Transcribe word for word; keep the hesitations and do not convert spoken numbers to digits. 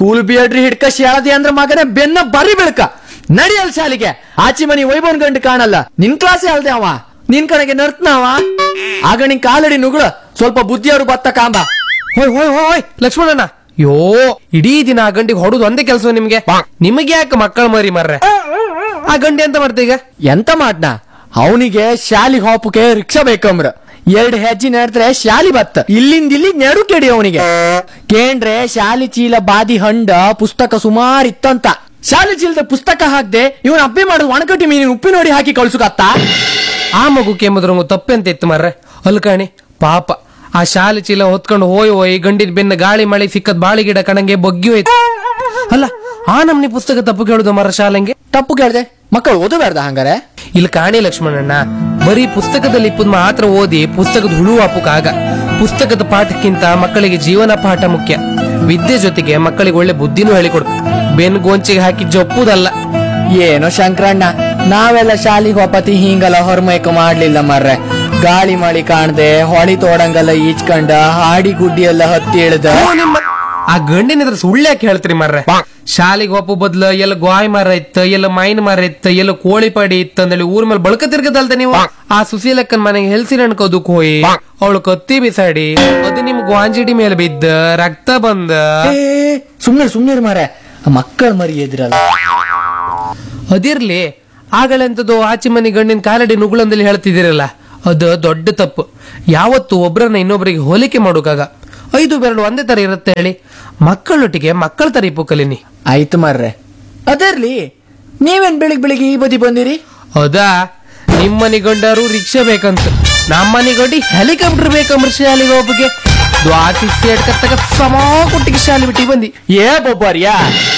School ಬಿಯಡ್ರಿ ಹಿಡ್ಕ ಶಾಳದಿ ಅಂದ್ರ ಮಗನೇ ಬೆನ್ನ ಬರಿ ಬೆಳಕ ನಡಿಯಲ್ ಶಾಲಿಗೆ. ಆಚಿ ಮನಿ ವೈಭವನ್ ಗಂಡು ಕಾಣಲ್ಲ, ನಿನ್ ಕ್ಲಾಸೇ ಅಲ್ದೆ ಅವ, ನಿನ್ ಕಡೆಗೆ ನರ್ತನವ. ಆಗ ನಿನ್ ಕಾಲಡಿ ನುಗುಳ ಸ್ವಲ್ಪ ಬುದ್ಧಿಯವರು ಬತ್ತ ಕಾಂಬ. ಹೋಯ್ ಹೋಯ್ ಹೋಯ್ ಲಕ್ಷ್ಮಣಣ್ಣ, ಯೋ ಇಡೀ ದಿನ ಆ ಗಂಡಿಗೆ ಹೊಡುದು ಒಂದೇ ಕೆಲಸ ನಿಮ್ಗೆ. ನಿಮಗೆ ಯಾಕೆ ಮಕ್ಕಳ ಮರಿ ಮರ್ರೆ? ಆ ಗಂಡಿ ಎಂತ ಮಾಡ್ತ ಈಗ? ಎಂತ ಮಾಡ್ನ, ಅವನಿಗೆ ಶಾಲಿಗೆ ಹೋಪಕ್ಕೆ ರಿಕ್ಷಾ ಬೇಕಂಬ್ರ. ಎರಡ್ ಹೆಜ್ಜೆ ನಡೆದ್ರೆ ಶಾಲಿ ಬತ್ತ, ಇಲ್ಲಿಂದ ಇಲ್ಲಿ ನೆಡು ಕೆಡಿ ಅವನಿಗೆ. ಕೇಂದ್ರೆ ಶಾಲಿ ಚೀಲ ಬಾದಿ ಹಂಡ ಪುಸ್ತಕ ಸುಮಾರು ಇತ್ತಂತ. ಶಾಲಿ ಚೀಲದ ಪುಸ್ತಕ ಹಾಕ್ದೆ ಇವನ್ ಅಬ್ಬೆ ಮಾಡುದು ಒಣಕಟ್ಟಿ ಮೀನಿನ ಉಪ್ಪಿ ನೋಡಿ ಹಾಕಿ ಕಳ್ಸುಕತ್ತ. ಆ ಮಗು ಕೆಮ್ಮದ್ರ ತಪ್ಪೆಂತ ಇತ್ತು ಮರ್ರೆ. ಅಲ್ಕಾಣಿ ಪಾಪ ಆ ಶಾಲೆ ಚೀಲ ಹೊತ್ಕೊಂಡು ಹೋಯ್ ಹೋಯ್ ಗಂಡಿನ ಬೆನ್ನ ಗಾಳಿ ಮಳೆ ಸಿಕ್ಕದ್ ಬಾಳಿ ಗಿಡ ಕಣಂಗೆ ಬಗ್ಗಿ ಹೋಯ್ತು. ಅಲ್ಲ ಆ ನಮ್ನಿ ಪುಸ್ತಕ ತಪ್ಪು ಕೇಳುದು ಮರ ಶಾಲೆಂಗೆ? ತಪ್ಪು ಕೇಳ್ದೆ, ಮಕ್ಕಳು ಓದಬೇಡ್ದ ಹಂಗಾರೆ? ಇಲ್ಲಿ ಕಾಣಿ ಲಕ್ಷ್ಮಣಣ್ಣ, ಬರೀ ಪುಸ್ತಕದಲ್ಲಿ ಇಪ್ಪದ್ ಮಾತ್ರ ಓದಿ ಪುಸ್ತಕದ ಹುಳು ಆಗ. ಪುಸ್ತಕದ ಪಾಠಕ್ಕಿಂತ ಮಕ್ಕಳಿಗೆ ಜೀವನ ಪಾಠ ಮುಖ್ಯ. ವಿದ್ಯೆ ಜೊತೆಗೆ ಮಕ್ಕಳಿಗೆ ಒಳ್ಳೆ ಬುದ್ಧಿನೂ ಹೇಳಿಕೊಡು, ಬೆನ್ ಗೋಂಚಿಗೆ ಹಾಕಿ ಜಪ್ಪುದಲ್ಲ. ಏನೋ ಶಂಕರಣ್ಣ, ನಾವೆಲ್ಲ ಶಾಲಿಗೆ ಹೋಪತಿ ಹಿಂಗಲ್ಲ ಹೊರಮೈಕ ಮಾಡ್ಲಿಲ್ಲ ಮರ್ರೆ. ಗಾಳಿ ಮಳಿ ಕಾಣ್ದೆ ಹೊಳಿ ತೋಡಂಗಲ್ಲ ಈಚ್ಕಂಡ ಹಾಡಿ ಗುಡ್ಡಿ ಎಲ್ಲ ಹತ್ತಿ ಇಳ್ದ. ಆ ಗಂಡಿನ ಸುಳ್ಳ್ಯಾಕೆ ಹೇಳ್ತೀರಿ ಮರ್ರೆ? ಶಾಲಿಗೆ ಒಪ್ಪು ಬದ್ಲ ಎಲ್ಲ ಗಾಯ್ ಮರ ಇತ್ತ, ಎಲ್ಲ ಮೈನ್ ಮರ ಇತ್ತ, ಎಲ್ಲ ಕೋಳಿ ಪಡಿ ಇತ್ತ ಅಂದೇಳಿ ಊರ್ ಮೇಲೆ ಬಳಕ ತಿರ್ಗದಲ್ದ ನೀವು. ಆ ಸುಶೀಲಕ್ಕನ್ ಮನೆಗೆ ಹೆಲ್ಸಿನ ಅನ್ಕೋದಕ್ ಹೋಯಿ ಅವಳು ಕತ್ತಿ ಬಿಸಾಡಿ ಅದು ನಿಮ್ ಗ್ವಾಂಜಿಡಿ ಮೇಲೆ ಬಿದ್ದ ರಕ್ತ ಬಂದ. ಸುಮ್ನೆ ಸುಮ್ನೆ ಮಾರೆ, ಮಕ್ಕಳ ಮರಿ ಎದ್ರಲ್ಲ. ಅದಿರ್ಲಿ, ಆಗಲೆಂತದ್ದು ಆಚೆ ಮನೆ ಗಂಡಿನ ಕಾಲಡಿ ನುಗುಳಂದಲ್ಲಿ ಹೇಳ್ತಿದ್ದೀರಲ್ಲ, ಅದು ದೊಡ್ಡ ತಪ್ಪು. ಯಾವತ್ತು ಒಬ್ರನ್ನ ಇನ್ನೊಬ್ಬರಿಗೆ ಹೋಲಿಕೆ ಮಾಡೋಕಾಗ. ಐದು ಬೆರಳು ಒಂದೇ ತರ ಇರುತ್ತೆ ಹೇಳಿ. ಮಕ್ಕಳೊಟ್ಟಿಗೆ ಮಕ್ಕಳ ತರ ಇಪ್ಪು ಕಲೀನಿ. ಆಯ್ತು ಮಾರ್ರೆ, ಅದರ್ಲಿ ನೀವೇನ್ ಬೆಳಿಗ್ ಬೆಳಿಗ್ಗೆ ಈ ಬದಿ ಬಂದಿರಿ? ಹೌದಾ, ನಿಮ್ಮನಿ ಗಂಡರು ರಿಕ್ಷಾ ಬೇಕಂತ, ನಮ್ಮನಿ ಗಂಡಿ ಹೆಲಿಕಾಪ್ಟರ್ ಬೇಕಂಬ್ರ ಶಾಲೆಗೆ ಒಬ್ಬಗೆ ದ್ವಾಸಿ ಸೇಡ್ ಕತ್ತಕ ಸಮ ಕೊಟ್ಟಿಗೆ ಶಾಲೆ ಬಿಟ್ಟಿ ಬಂದಿ. ಏ ಬೊಬ್ಬಾರಿಯಾ